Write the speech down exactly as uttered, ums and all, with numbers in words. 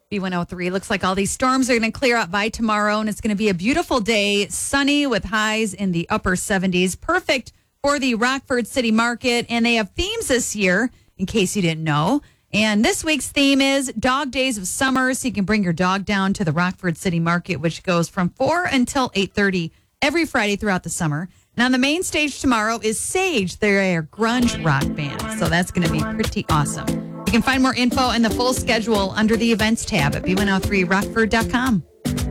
B one oh three. Looks like all these storms are going to clear up by tomorrow, and it's going to be a beautiful day, sunny with highs in the upper seventies. Perfect for the Rockford City Market, and they have themes this year, in case you didn't know. And this week's theme is Dog Days of Summer, so you can bring your dog down to the Rockford City Market, which goes from four until eight thirty every Friday throughout the summer. And on the main stage tomorrow is Sage. They're a grunge rock band, so that's going to be pretty awesome. You can find more info and the full schedule under the events tab at B one oh three rockford dot com.